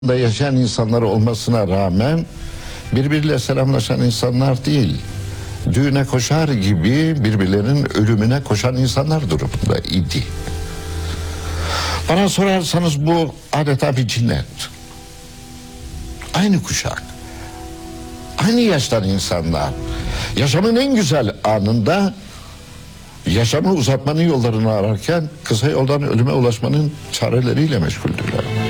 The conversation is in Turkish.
da yaşayan insanlar olmasına rağmen birbiriyle selamlaşan insanlar değil, düğüne koşar gibi birbirlerinin ölümüne koşan insanlar durumunda idi. Bana sorarsanız bu adeta bir cinnet. Aynı kuşak, aynı yaştan insanlar yaşamın en güzel anında yaşamı uzatmanın yollarını ararken kısa yoldan ölüme ulaşmanın çareleriyle meşguldüler.